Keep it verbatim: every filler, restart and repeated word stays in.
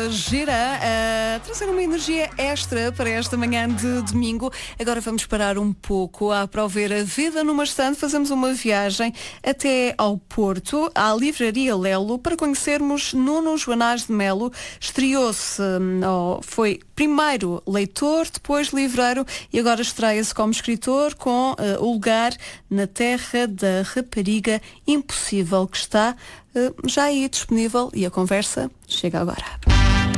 gira a trazer uma energia extra para esta manhã de domingo. Agora vamos parar um pouco a prover a vida numa estante. Fazemos uma viagem até ao Porto, à Livraria Lelo, para conhecermos Nuno Joanás de Melo. Estreou-se, oh, foi primeiro leitor, depois livreiro e agora estreia-se como escritor com uh, o lugar na Terra da Rapariga Impossível, que está uh, já aí disponível e a conversa chega agora.